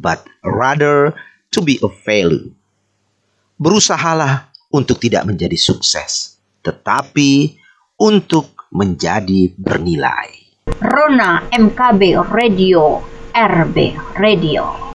but rather to be a value. Berusahalah untuk tidak menjadi sukses, tetapi untuk menjadi bernilai. Rona MKB Radio, RB Radio.